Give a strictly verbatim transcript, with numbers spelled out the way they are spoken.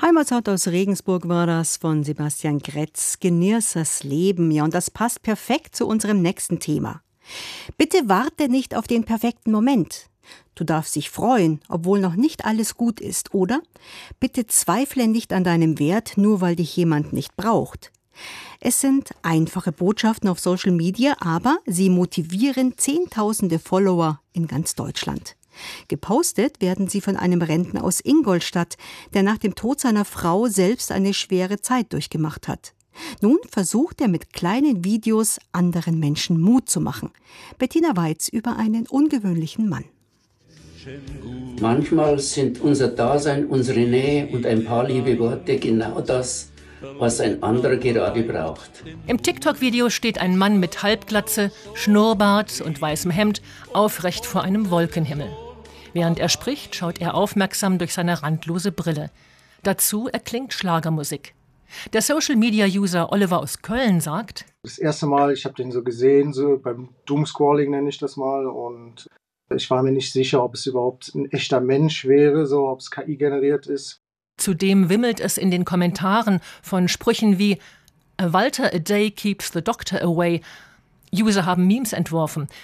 Heimatsound aus Regensburg war das von Sebastian Gretz, Genießers Leben. Ja, und das passt perfekt zu unserem nächsten Thema. Bitte warte nicht auf den perfekten Moment. Du darfst dich freuen, obwohl noch nicht alles gut ist, oder? Bitte zweifle nicht an deinem Wert, nur weil dich jemand nicht braucht. Es sind einfache Botschaften auf Social Media, aber sie motivieren Zehntausende Follower in ganz Deutschland. Gepostet werden sie von einem Rentner aus Ingolstadt, der nach dem Tod seiner Frau selbst eine schwere Zeit durchgemacht hat. Nun versucht er mit kleinen Videos anderen Menschen Mut zu machen. Bettina Weiz über einen ungewöhnlichen Mann. Manchmal sind unser Dasein, unsere Nähe und ein paar liebe Worte genau das, was ein anderer gerade braucht. Im TikTok-Video steht ein Mann mit Halbglatze, Schnurrbart und weißem Hemd aufrecht vor einem Wolkenhimmel. Während er spricht, schaut er aufmerksam durch seine randlose Brille. Dazu erklingt Schlagermusik. Der Social-Media-User Oliver aus Köln sagt: Das erste Mal, ich habe den so gesehen, so beim Doomscrolling nenne ich das mal, und ich war mir nicht sicher, ob es überhaupt ein echter Mensch wäre, so ob es K I generiert ist. Zudem wimmelt es in den Kommentaren von Sprüchen wie "A Walter a day keeps the doctor away". User haben Memes entworfen,